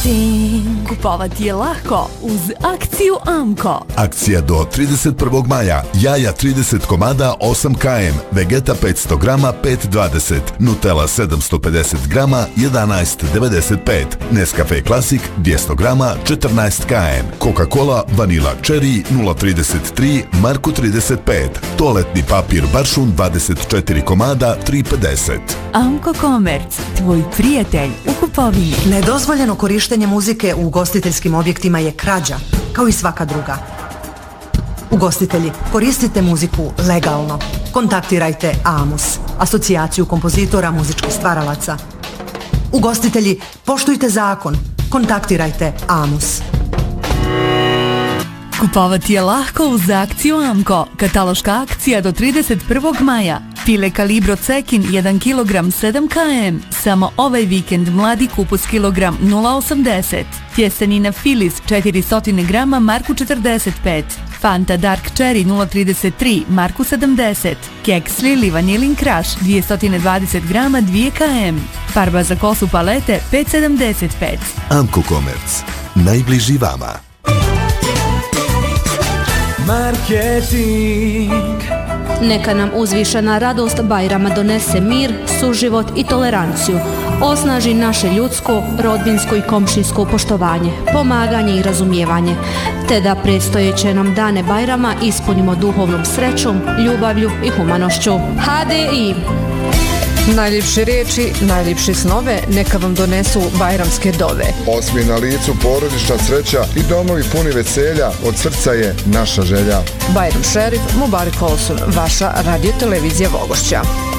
Kupovati je lako uz akciju Amko. Akcija do 31. maja. Jaja 30 komada 8 km, Vegeta 500 grama 5,20, Nutella 750 grama 11,95, Nescafe Classic 200 grama 14 km, Coca-Cola Vanilla Cherry 0,33 Marku 35, toaletni papir Baršun 24 komada 3,50. Amko Komerc, tvoj prijatelj u kupovini. Nedozvoljeno korištenje muzike u ugostiteljskim objektima je krađa, kao i svaka druga. Ugostitelji, koristite muziku legalno. Kontaktirajte AMUS, asocijaciju kompozitora muzičkih stvaralaca. Ugostitelji, poštujte zakon. Kontaktirajte AMUS. Kupovati je lahko uz akciju Amko. Kataloška akcija do 31. maja. File kalibro cekin 1 kg 7 km. Samo ovaj vikend mladi kupus kilogram 0,80. Tjestenina Filis 400 grama Marku 45. Fanta Dark Cherry 0,33 Marku 70. Keks Lili Vanilin Crush 220 grama 2 km. Farba za kosu palete 5,75. Amko Komerc, najbliži vama. Marketing. Neka nam uzvišena radost Bajrama donese mir, suživot i toleranciju. Osnaži naše ljudsko, rodbinsko i komšinsko poštovanje, pomaganje i razumijevanje, te da predstojeće nam dane Bajrama ispunimo duhovnom srećom, ljubavlju i humanošću. HDI. Najljepše riječi, najljepše snove, neka vam donesu bajramske dove. Osmi na licu porodična sreća i domovi puni veselja, od srca je naša želja. Bajram Šerif, Mubarak Olsun, vaša radiotelevizija Vogošća.